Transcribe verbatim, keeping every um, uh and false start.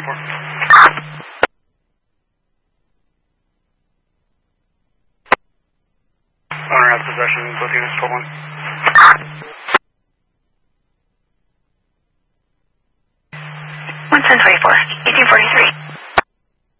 forty-four. Owner has possession, both units, twelve one. one ten twenty-four, eighteen forty-three.